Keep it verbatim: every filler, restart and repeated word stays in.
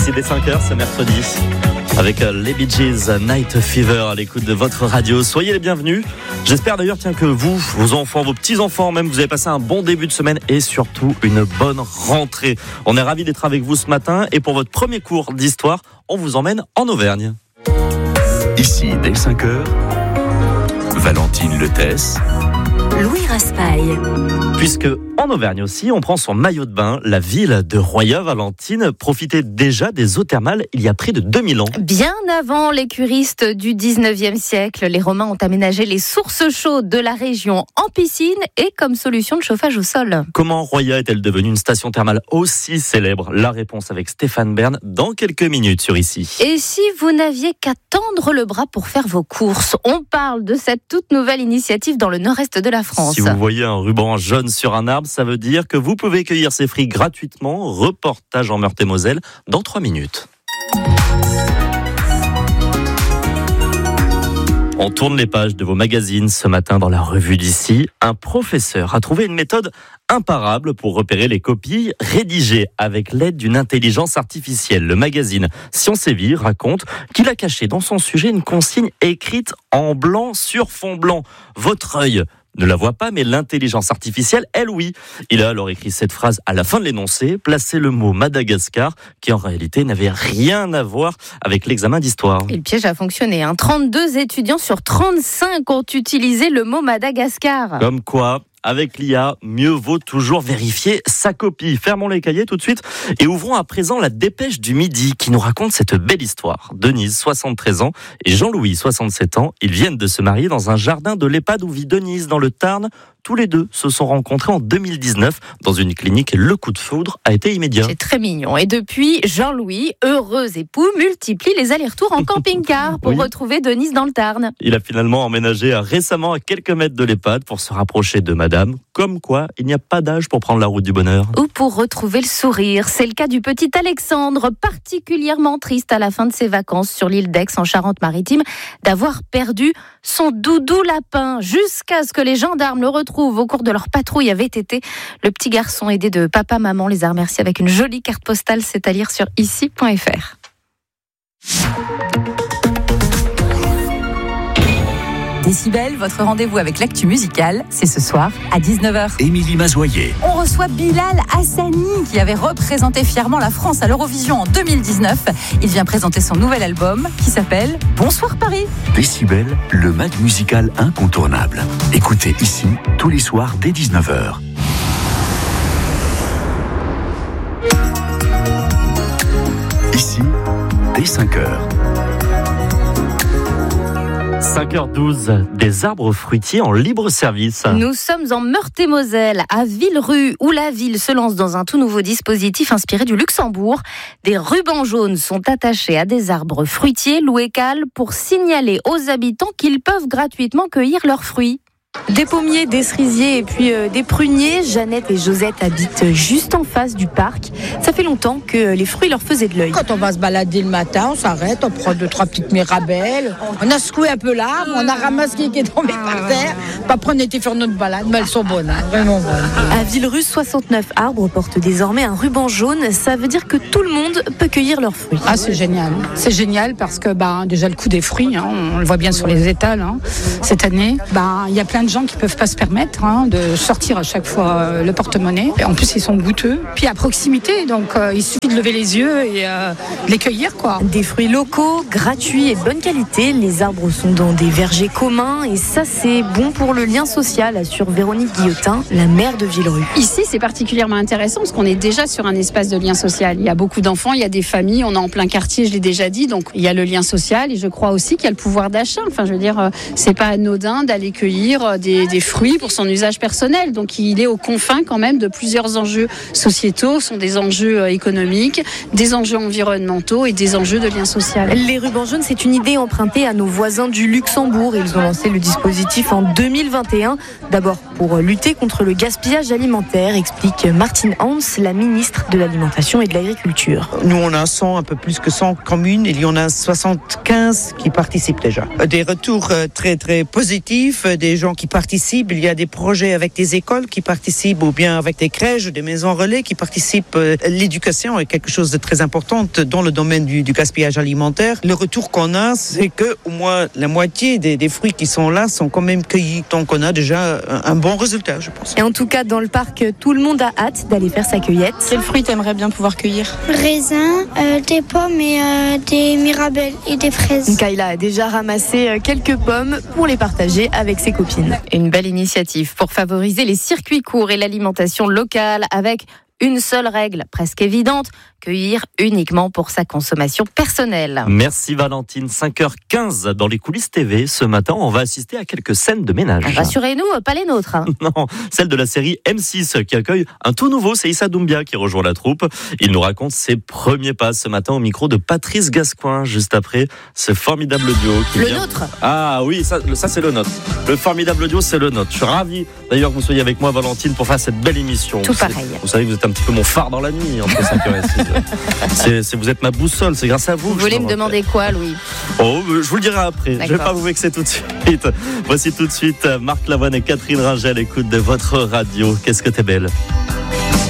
Ici dès cinq heures, ce mercredi, avec les Bee Gees, Night Fever à l'écoute de votre radio. Soyez les bienvenus. J'espère d'ailleurs tiens, que vous, vos enfants, vos petits-enfants même, vous avez passé un bon début de semaine et surtout une bonne rentrée. On est ravis d'être avec vous ce matin et pour votre premier cours d'histoire, on vous emmène en Auvergne. Ici dès cinq heures, Valentine Letès, Louis Raspail. Puisque en Auvergne aussi, on prend son maillot de bain. La ville de Roya, Valentine, profitait déjà des eaux thermales il y a près de deux mille ans. Bien avant les curistes du dix-neuvième siècle, les Romains ont aménagé les sources chaudes de la région en piscine et comme solution de chauffage au sol. Comment Roya est-elle devenue une station thermale aussi célèbre? La réponse avec Stéphane Bern dans quelques minutes sur Ici. Et si vous n'aviez qu'à tendre le bras pour faire vos courses? On parle de cette toute nouvelle initiative dans le nord-est de la France. Si vous voyez un ruban jaune sur un arbre, ça veut dire que vous pouvez cueillir ces fruits gratuitement. Reportage en Meurthe-et-Moselle dans trois minutes. On tourne les pages de vos magazines ce matin dans la revue d'Ici. Un professeur a trouvé une méthode imparable pour repérer les copies rédigées avec l'aide d'une intelligence artificielle. Le magazine Science et Vie raconte qu'il a caché dans son sujet une consigne écrite en blanc sur fond blanc. Votre œil ne la voit pas, mais l'intelligence artificielle, elle, oui. Il a alors écrit cette phrase à la fin de l'énoncé, placé le mot Madagascar, qui en réalité n'avait rien à voir avec l'examen d'histoire. Et le piège a fonctionné. Hein. trente-deux étudiants sur trente-cinq ont utilisé le mot Madagascar. Comme quoi, avec l'I A, mieux vaut toujours vérifier sa copie. Fermons les cahiers tout de suite et ouvrons à présent la dépêche du midi qui nous raconte cette belle histoire. Denise, soixante-treize ans, et Jean-Louis, soixante-sept ans, ils viennent de se marier dans un jardin de l'EHPAD où vit Denise, dans le Tarn. Tous les deux se sont rencontrés en deux mille dix-neuf dans une clinique et le coup de foudre a été immédiat. C'est très mignon. Et depuis, Jean-Louis, heureux époux, multiplie les allers-retours en camping-car pour oui. retrouver Denise dans le Tarn. Il a finalement emménagé récemment à quelques mètres de l'EHPAD pour se rapprocher de madame. Comme quoi, il n'y a pas d'âge pour prendre la route du bonheur. Ou pour retrouver le sourire. C'est le cas du petit Alexandre, particulièrement triste à la fin de ses vacances sur l'île d'Aix en Charente-Maritime, d'avoir perdu son doudou lapin jusqu'à ce que les gendarmes le retrouvent au cours de leur patrouille à V T T. Le petit garçon aidé de papa-maman les a remerciés avec une jolie carte postale. C'est à lire sur ici point f r. Décibel, votre rendez-vous avec l'actu musicale, c'est ce soir à dix-neuf heures. Émilie Mazoyer. On reçoit Bilal Hassani qui avait représenté fièrement la France à l'Eurovision en deux mille dix-neuf. Il vient présenter son nouvel album qui s'appelle Bonsoir Paris. Décibel, le mag musical incontournable. Écoutez Ici tous les soirs dès dix-neuf heures. Ici dès cinq heures. cinq heures douze, des arbres fruitiers en libre service. Nous sommes en Meurthe-et-Moselle, à Villerue, où la ville se lance dans un tout nouveau dispositif inspiré du Luxembourg. Des rubans jaunes sont attachés à des arbres fruitiers loués cales pour signaler aux habitants qu'ils peuvent gratuitement cueillir leurs fruits. Des pommiers, des cerisiers et puis euh, des pruniers. Jeannette et Josette habitent juste en face du parc. Ça fait longtemps que les fruits leur faisaient de l'œil. Quand on va se balader le matin, on s'arrête, on prend deux, trois petites mirabelles. On a secoué un peu l'arbre, on a ramassé ce qui est tombé par terre. Pas après, on était faire notre balade, mais elles sont bonnes, hein, vraiment bonnes. À Villerue, soixante-neuf arbres portent désormais un ruban jaune. Ça veut dire que tout le monde peut cueillir leurs fruits. Ah, c'est génial. C'est génial parce que bah, déjà le coût des fruits, hein, on le voit bien sur les étals. Hein, cette année, bah, y a plein de gens qui peuvent pas se permettre hein, de sortir à chaque fois euh, le porte-monnaie. Et en plus, ils sont goûteux. Puis à proximité, donc euh, il suffit de lever les yeux et euh, de les cueillir, quoi. Des fruits locaux, gratuits et de bonne qualité. Les arbres sont dans des vergers communs et ça, c'est bon pour le lien social, assure Véronique Guillotin, la maire de Villerue. Ici, c'est particulièrement intéressant parce qu'on est déjà sur un espace de lien social. Il y a beaucoup d'enfants, il y a des familles, on est en plein quartier, je l'ai déjà dit, donc il y a le lien social et je crois aussi qu'il y a le pouvoir d'achat. Enfin, je veux dire, c'est pas anodin d'aller cueillir des des fruits pour son usage personnel. Donc il est aux confins quand même de plusieurs enjeux sociétaux, ce sont des enjeux économiques, des enjeux environnementaux et des enjeux de lien social. Les rubans jaunes, c'est une idée empruntée à nos voisins du Luxembourg. Ils ont lancé le dispositif en deux mille vingt et un, d'abord pour lutter contre le gaspillage alimentaire, explique Martine Hans, la ministre de l'Alimentation et de l'Agriculture. Nous, on a cent, un peu plus que cent communes, il y en a soixante-quinze qui participent déjà. Des retours très très positifs, des gens qui qui participent. Il y a des projets avec des écoles qui participent, ou bien avec des crèches, des maisons relais qui participent. L'éducation est quelque chose de très important dans le domaine du, du gaspillage alimentaire. Le retour qu'on a, c'est que au moins la moitié des, des fruits qui sont là sont quand même cueillis. Donc on a déjà un, un bon résultat, je pense. Et en tout cas, dans le parc, tout le monde a hâte d'aller faire sa cueillette. Quel fruit t'aimerais bien pouvoir cueillir? Raisin, euh, des pommes et euh, des mirabelles et des fraises. Kayla a déjà ramassé quelques pommes pour les partager avec ses copines. Une belle initiative pour favoriser les circuits courts et l'alimentation locale avec une seule règle presque évidente, cueillir uniquement pour sa consommation personnelle. Merci Valentine. cinq heures quinze dans les coulisses T V. Ce matin, on va assister à quelques scènes de ménage. Rassurez-nous, pas les nôtres. Hein. Non, celle de la série M six qui accueille un tout nouveau, c'est Issa Doumbia qui rejoint la troupe. Il nous raconte ses premiers pas ce matin au micro de Patrice Gascoin, juste après ce formidable duo. Qui le vient... nôtre. Ah oui, ça, ça c'est le nôtre. Le formidable duo, c'est le nôtre. Je suis ravi d'ailleurs que vous soyez avec moi Valentine pour faire cette belle émission. Tout c'est, pareil. Vous savez, vous êtes un petit peu mon phare dans la nuit, entre cinq heures et six heures. C'est, c'est, vous êtes ma boussole, c'est grâce à vous. Vous voulez me demander quoi, Louis? Oh, je vous le dirai après. D'accord. Je ne vais pas vous vexer tout de suite. Voici tout de suite Marc Lavoine et Catherine Ringel, écoute de votre radio. Qu'est-ce que t'es belle.